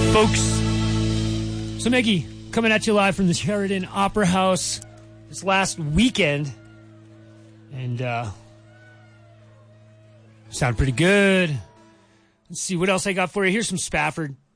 folks. So, Maggie, coming at you live from the Sheridan Opera House this last weekend. And, sound pretty good. Let's see what else I got for you. Here's some Spafford.